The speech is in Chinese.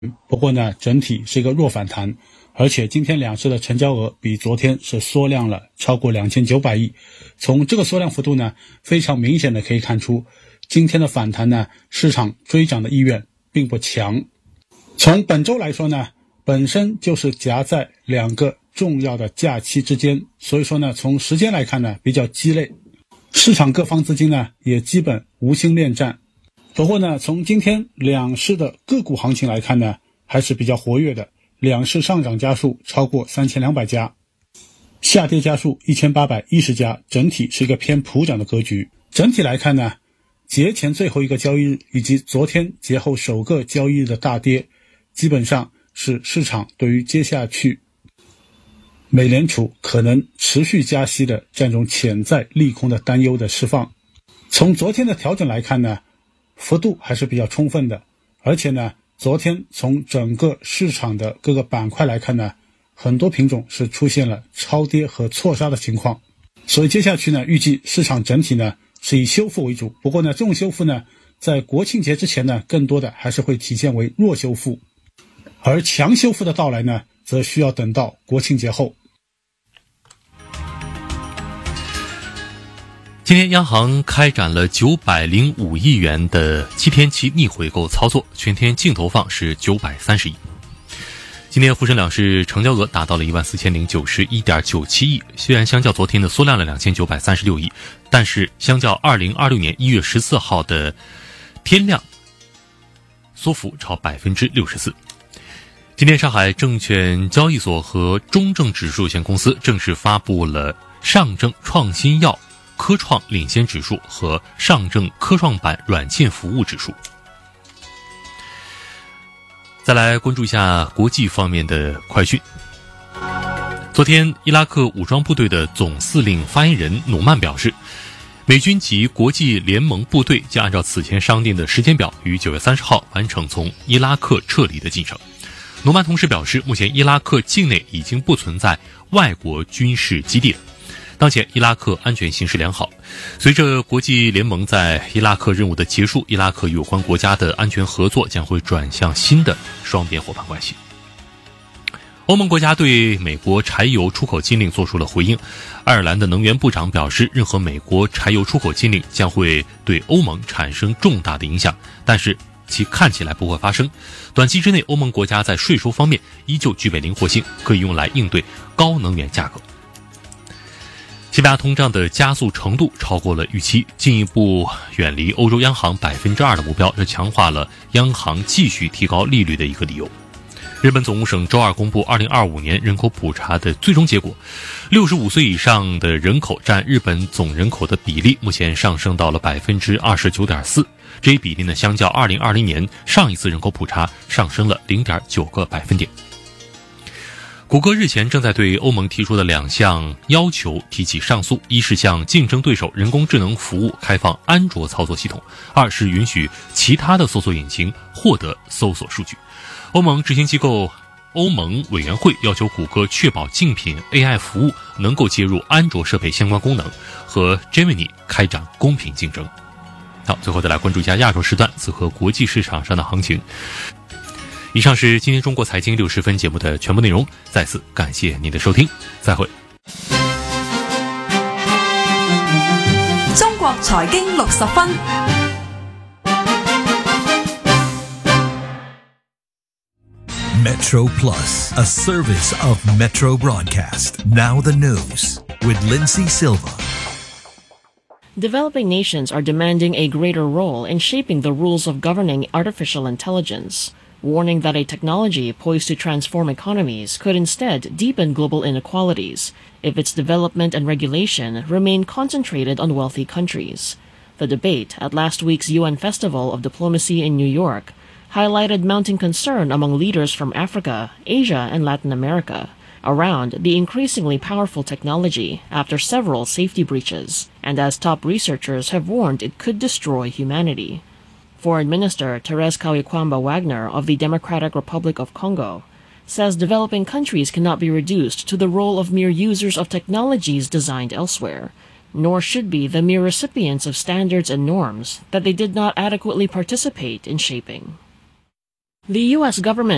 不过呢，整体是一个弱反弹，而且今天两市的成交额比昨天是缩量了超过2900亿。从这个缩量幅度呢，非常明显的可以看出，今天的反弹呢，市场追涨的意愿并不强。从本周来说呢，本身就是夹在两个重要的假期之间，所以说呢，从时间来看呢，比较鸡肋。市场各方资金呢，也基本无心恋战。不过呢，从今天两市的个股行情来看呢，还是比较活跃的。两市上涨家数超过3200家，下跌家数1810家，整体是一个偏普涨的格局。整体来看呢，节前最后一个交易日以及昨天节后首个交易日的大跌，基本上是市场对于接下去美联储可能持续加息的这样一种潜在利空的担忧的释放。从昨天的调整来看呢，幅度还是比较充分的，而且呢，昨天从整个市场的各个板块来看呢，很多品种是出现了超跌和错杀的情况。所以接下去呢，预计市场整体呢是以修复为主。不过呢，这种修复呢，在国庆节之前呢，更多的还是会体现为弱修复，而强修复的到来呢，则需要等到国庆节后。 今天央行开展了905亿元的7天期逆回购操作，全天净投放是930亿。今天沪深两市成交额达到了14091.97亿，虽然相较昨天的缩量了2936亿，但是相较2026年1月14号的天量缩幅超64%。今天上海证券交易所和中证指数有限公司正式发布了上证创新药科创领先指数和上证科创板软件服务指数。再来关注一下国际方面的快讯。昨天，伊拉克武装部队的总司令发言人努曼表示，美军及国际联盟部队将按照此前商定的时间表，于9月30号完成从伊拉克撤离的进程。努曼同时表示，目前伊拉克境内已经不存在外国军事基地了。当前伊拉克安全形势良好，随着国际联盟在伊拉克任务的结束，伊拉克与有关国家的安全合作将会转向新的双边伙伴关系。欧盟国家对美国柴油出口禁令做出了回应。爱尔兰的能源部长表示，任何美国柴油出口禁令将会对欧盟产生重大的影响，但是其看起来不会发生。短期之内，欧盟国家在税收方面依旧具备灵活性，可以用来应对高能源价格。西班牙通胀的加速程度超过了预期，进一步远离欧洲央行 2% 的目标，这强化了央行继续提高利率的一个理由。日本总务省周二公布2025年人口普查的最终结果，65岁以上的人口占日本总人口的比例目前上升到了 29.4%， 这一比例呢，相较2020年上一次人口普查上升了 0.9个百分点。谷歌日前正在对欧盟提出的2项要求提起上诉，一是向竞争对手人工智能服务开放安卓操作系统，二是允许其他的搜索引擎获得搜索数据。欧盟执行机构欧盟委员会要求谷歌确保竞品 AI 服务能够接入安卓设备相关功能，和 Gemini 开展公平竞争。好，最后再来关注一下亚洲时段此和国际市场上的行情。以上是今天中国财经60分节目的全部内容，再次感谢您的收听，再会。 中国财经60分。 Metro Plus, a service of Metro Broadcast. Now the news with Lindsay Silva. Developing nations are demanding a greater role in shaping the rules of governing artificial intelligence, warning that a technology poised to transform economies could instead deepen global inequalities if its development and regulation remain concentrated on wealthy countries. The debate at last week's UN Festival of Diplomacy in New York highlighted mounting concern among leaders from Africa, Asia, and Latin America around the increasingly powerful technology after several safety breaches, and as top researchers have warned it could destroy humanity. Foreign Minister Therese Kawikwamba Wagner of the Democratic Republic of Congo says developing countries cannot be reduced to the role of mere users of technologies designed elsewhere, nor should be the mere recipients of standards and norms that they did not adequately participate in shaping. The U.S. government